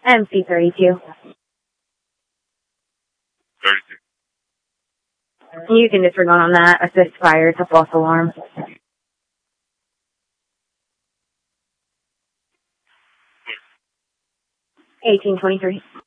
MC32. 32. You can disregard on that. Assist fire. It's a false alarm. 1823.